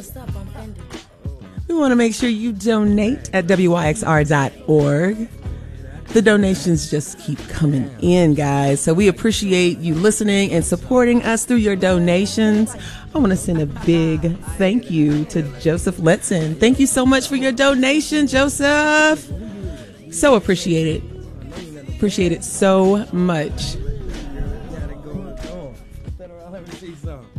We want to make sure you donate at wyxr.org. The donations just keep coming in, guys. So we appreciate you listening and supporting us through your donations. I want to send a big thank you to Joseph Letson. Thank you so much for your donation, Joseph. So appreciate it. Appreciate it so much.